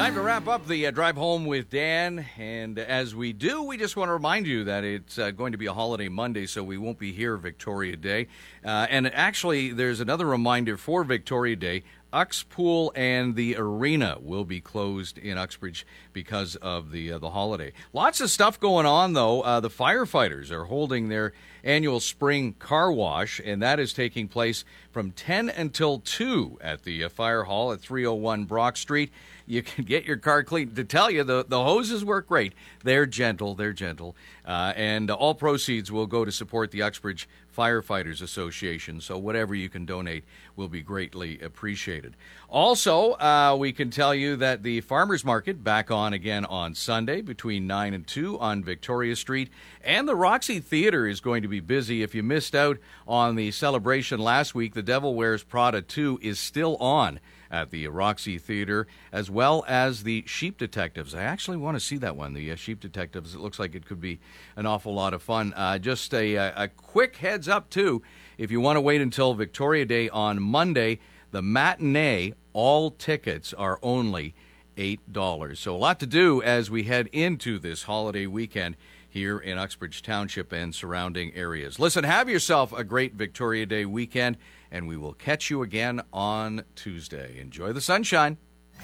Time to wrap up the Drive Home with Dan, and as we do, we just want to remind you that it's going to be a holiday Monday, so we won't be here Victoria Day. And actually, there's another reminder for Victoria Day. Uxpool and the arena will be closed in Uxbridge because of the holiday. Lots of stuff going on, though. The firefighters are holding their annual spring car wash, and that is taking place from 10 until 2 at the fire hall at 301 Brock Street. You can get your car cleaned. To tell you, the hoses work great. They're gentle. And all proceeds will go to support the Uxbridge Firefighters Association. So whatever you can donate will be greatly appreciated. Also, we can tell you that the Farmers Market back on again on Sunday between 9 and 2 on Victoria Street. And the Roxy Theatre is going to be busy. If you missed out on the celebration last week, The Devil Wears Prada 2 is still on at the Roxy Theatre, as well as the Sheep Detectives. I actually want to see that one, the Sheep Detectives. It looks like it could be an awful lot of fun. Just a quick heads up, too, if you want to wait until Victoria Day on Monday, the matinee, all tickets are only $8. So a lot to do as we head into this holiday weekend here in Uxbridge Township and surrounding areas. Listen, have yourself a great Victoria Day weekend, and we will catch you again on Tuesday. Enjoy the sunshine.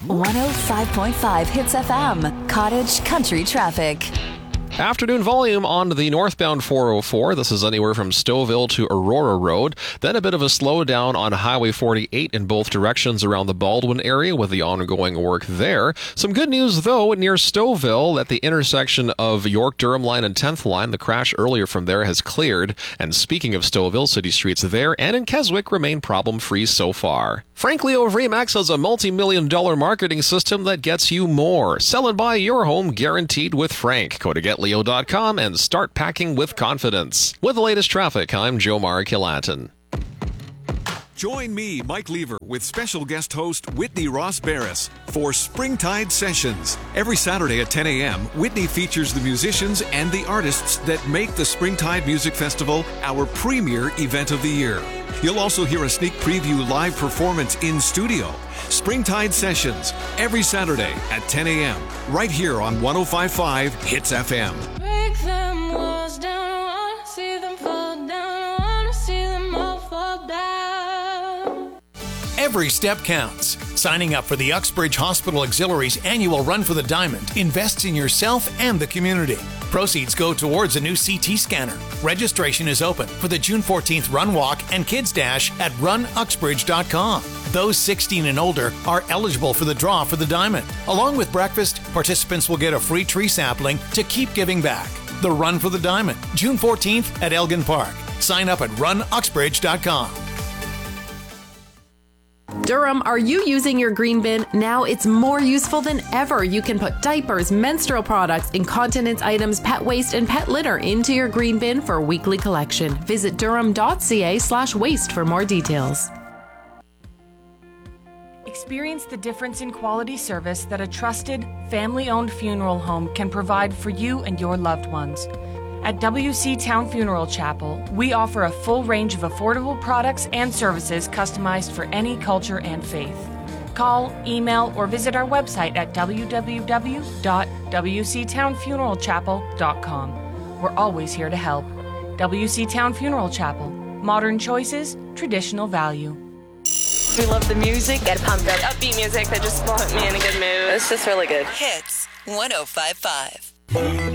105.5 Hits FM, Cottage Country Traffic. Afternoon volume on the northbound 404. This is anywhere from Stouffville to Aurora Road. Then a bit of a slowdown on Highway 48 in both directions around the Baldwin area with the ongoing work there. Some good news, though, near Stouffville at the intersection of York Durham Line and 10th Line. The crash earlier from there has cleared. And speaking of Stouffville, city streets there and in Keswick remain problem-free so far. Frank Leo of Remax has a multi-million-dollar marketing system that gets you more. Sell and buy your home guaranteed with Frank. Go to GetLeo.com and start packing with confidence. With the latest traffic, I'm Joe Mark-Kilatin. Join me, Mike Lever, with special guest host Whitney Ross Barris for Springtide Sessions. Every Saturday at 10 a.m., Whitney features the musicians and the artists that make the Springtide Music Festival our premier event of the year. You'll also hear a sneak preview live performance in studio. Springtide Sessions, every Saturday at 10 a.m., right here on 105.5 Hits FM. Break them walls down, I wanna see them fall down, I wanna see them all fall down. Every step counts. Signing up for the Uxbridge Hospital Auxiliary's annual Run for the Diamond invests in yourself and the community. Proceeds go towards a new CT scanner. Registration is open for the June 14th Run Walk and Kids Dash at runuxbridge.com. Those 16 and older are eligible for the draw for the diamond. Along with breakfast, participants will get a free tree sapling to keep giving back. The Run for the Diamond, June 14th at Elgin Park. Sign up at runuxbridge.com. Durham, are you using your green bin? Now it's more useful than ever. You can put diapers, menstrual products, incontinence items, pet waste, and pet litter into your green bin for weekly collection. Visit durham.ca/waste for more details. Experience the difference in quality service that a trusted, family-owned funeral home can provide for you and your loved ones. At WC Town Funeral Chapel, we offer a full range of affordable products and services customized for any culture and faith. Call, email, or visit our website at www.wctownfuneralchapel.com. We're always here to help. WC Town Funeral Chapel. Modern choices, traditional value. We love the music. Get pumped up. Upbeat music that just put me in a good mood. It's just really good. Hits 105.5.